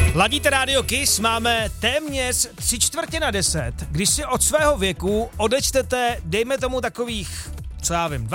Ladíte Radio Kiss, máme téměř 9:45, když si od svého věku odečtete, dejme tomu takových, co já vím,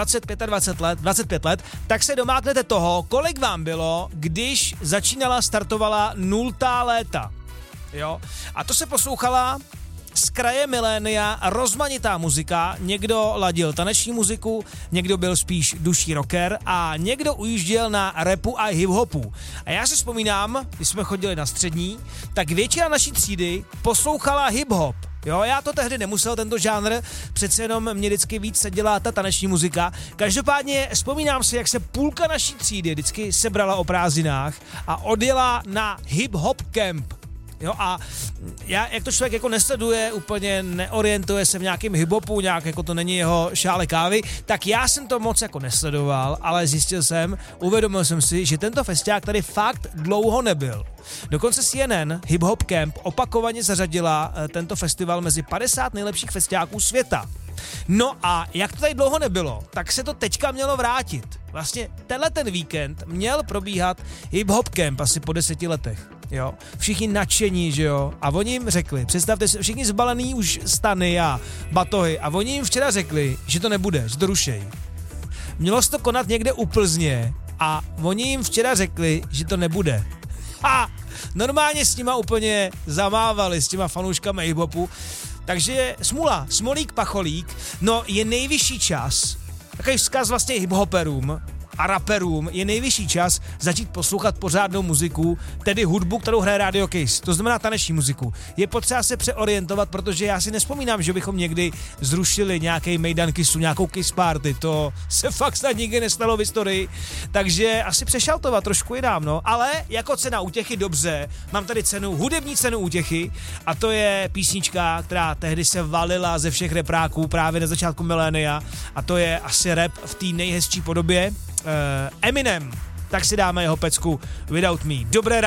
25 let, tak se domáknete toho, kolik vám bylo, když startovala 0. léta. Jo? A to se poslouchala z kraje milénia rozmanitá muzika, někdo ladil taneční muziku, někdo byl spíš duší rocker a někdo ujížděl na rapu a hiphopu. A já si vzpomínám, když jsme chodili na střední, tak většina naší třídy poslouchala hiphop. Jo, já to tehdy nemusel, tento žánr, přece jenom mě vždycky víc seděla ta taneční muzika. Každopádně vzpomínám si, jak se půlka naší třídy vždycky sebrala o prázdninách a odjela na hip-hop camp. Jo, a já, jak to člověk jako nesleduje, úplně neorientuje se v nějakém hip-hopu, nějak jako to není jeho šále kávy, tak já jsem to moc jako nesledoval, ale uvědomil jsem si, že tento festiák tady fakt dlouho nebyl. Dokonce CNN Hip Hop Camp opakovaně zařadila tento festival mezi 50 nejlepších festiáků světa. No a jak to tady dlouho nebylo, tak se to teďka mělo vrátit. Vlastně ten víkend měl probíhat Hip Hop Camp asi po 10 letech. Jo, všichni nadšení, že jo, a oni jim řekli, představte si, všichni zbalený už stany a batohy a oni jim včera řekli, že to nebude, že to rušej. Mělo se to konat někde u Plzně a oni jim včera řekli, že to nebude. A normálně s nima úplně zamávali, s těma fanouškama hip-hopu, takže smolík pacholík, no je nejvyšší čas, takový vzkaz vlastně hip-hoperům a raperům, je nejvyšší čas začít poslouchat pořádnou muziku, tedy hudbu, kterou hraje Radio Kiss, to znamená taneční muziku. Je potřeba se přeorientovat, protože já si nevzpomínám, že bychom někdy zrušili nějaký Mejdan Kissu, nějakou Kiss Party, to se fakt snad nikdy nestalo v historii, takže asi přešaltovat trošku jinam, no, ale jako cena útěchy dobře, mám tady hudební cenu útěchy a to je písnička, která tehdy se valila ze všech repráků právě na začátku milénia a to je asi rap v té nejhezčí podobě, Eminem, tak si dáme jeho pecku Without Me. Dobré ráno.